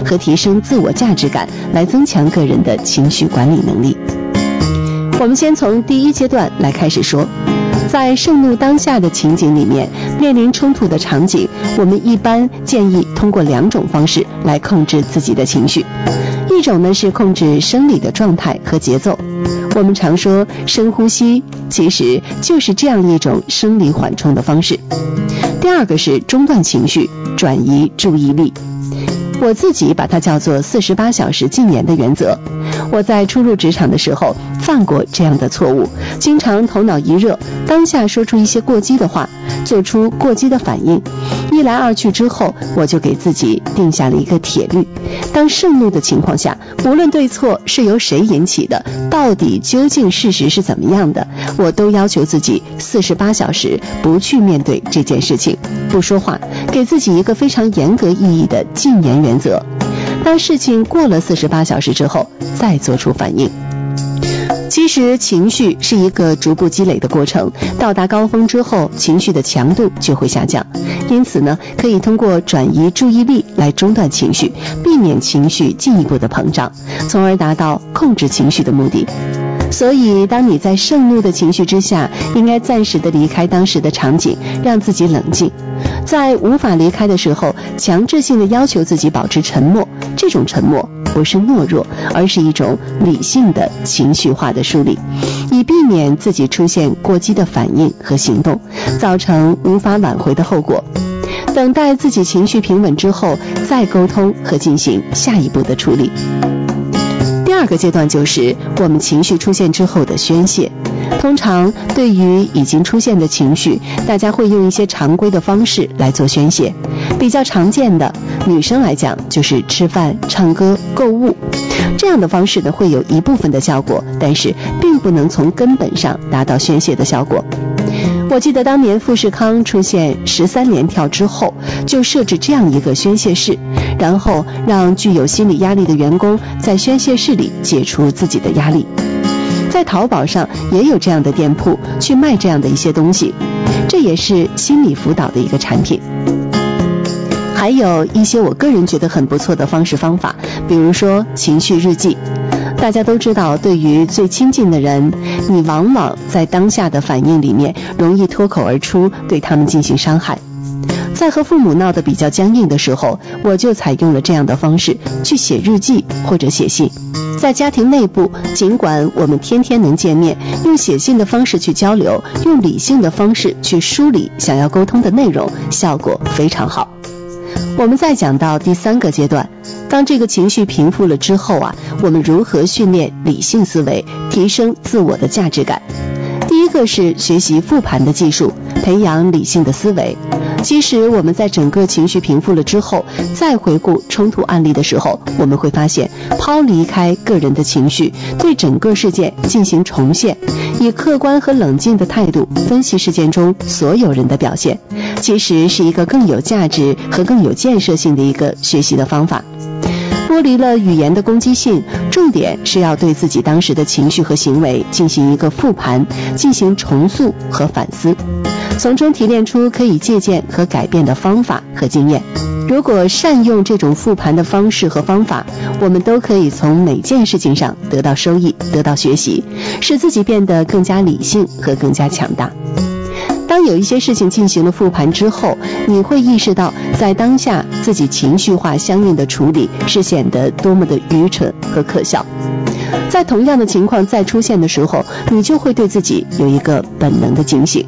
和提升自我价值感，来增强个人的情绪管理能力。我们先从第一阶段来开始说。在盛怒当下的情景里面，面临冲突的场景，我们一般建议通过2种方式来控制自己的情绪。一种呢是控制生理的状态和节奏，我们常说深呼吸，其实就是这样一种生理缓冲的方式。第二个是中断情绪，转移注意力。我自己把它叫做48小时禁言的原则。我在初入职场的时候犯过这样的错误，经常头脑一热，当下说出一些过激的话，做出过激的反应。一来二去之后，我就给自己定下了一个铁律，当盛怒的情况下，无论对错是由谁引起的，到底究竟事实是怎么样的，我都要求自己48小时不去面对这件事情，不说话，给自己一个非常严格意义的禁言原则。当事情过了48小时之后，再做出反应。其实情绪是一个逐步积累的过程，到达高峰之后，情绪的强度就会下降。因此呢，可以通过转移注意力来中断情绪，避免情绪进一步的膨胀，从而达到控制情绪的目的。所以当你在盛怒的情绪之下，应该暂时的离开当时的场景，让自己冷静。在无法离开的时候，强制性的要求自己保持沉默，这种沉默不是懦弱，而是一种理性的情绪化的梳理，以避免自己出现过激的反应和行动，造成无法挽回的后果。等待自己情绪平稳之后，再沟通和进行下一步的处理。第二个阶段就是我们情绪出现之后的宣泄。通常对于已经出现的情绪，大家会用一些常规的方式来做宣泄。比较常见的，女生来讲就是吃饭、唱歌、购物。这样的方式呢，会有一部分的效果，但是并不能从根本上达到宣泄的效果。我记得当年富士康出现13连跳之后，就设置这样一个宣泄室，然后让具有心理压力的员工在宣泄室里解除自己的压力。在淘宝上也有这样的店铺去卖这样的一些东西，这也是心理辅导的一个产品。还有一些我个人觉得很不错的方式方法，比如说情绪日记。大家都知道，对于最亲近的人，你往往在当下的反应里面容易脱口而出，对他们进行伤害。在和父母闹得比较僵硬的时候，我就采用了这样的方式去写日记或者写信。在家庭内部，尽管我们天天能见面，用写信的方式去交流，用理性的方式去梳理想要沟通的内容，效果非常好。我们再讲到第3个阶段，当这个情绪平复了之后我们如何训练理性思维，提升自我的价值感。第一个是学习复盘的技术，培养理性的思维。其实我们在整个情绪平复了之后，再回顾冲突案例的时候，我们会发现，抛离开个人的情绪，对整个事件进行重现，以客观和冷静的态度分析事件中所有人的表现，其实是一个更有价值和更有建设性的一个学习的方法。剥离了语言的攻击性，重点是要对自己当时的情绪和行为进行一个复盘，进行重塑和反思，从中提炼出可以借鉴和改变的方法和经验。如果善用这种复盘的方式和方法，我们都可以从每件事情上得到收益，得到学习，使自己变得更加理性和更加强大。当有一些事情进行了复盘之后，你会意识到在当下自己情绪化相应的处理是显得多么的愚蠢和可笑。在同样的情况再出现的时候，你就会对自己有一个本能的警醒。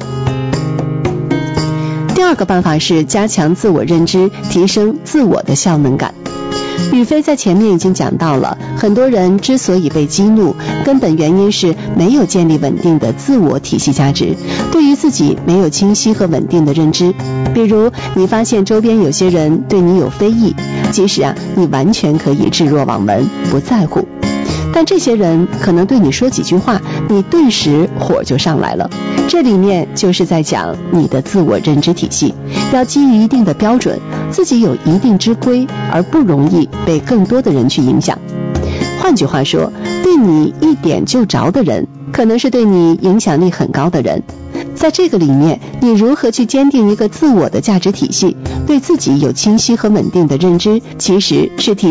第2个办法是加强自我认知，提升自我的效能感。宇飞在前面已经讲到了，很多人之所以被激怒，根本原因是没有建立稳定的自我体系价值，对于自己没有清晰和稳定的认知。比如你发现周边有些人对你有非议，其实你完全可以置若罔闻，不在乎。但这些人可能对你说几句话，你顿时火就上来了。这里面就是在讲你的自我认知体系，要基于一定的标准，自己有一定之规，而不容易被更多的人去影响。换句话说，对你一点就着的人，可能是对你影响力很高的人。在这个里面，你如何去坚定一个自我的价值体系，对自己有清晰和稳定的认知，其实是提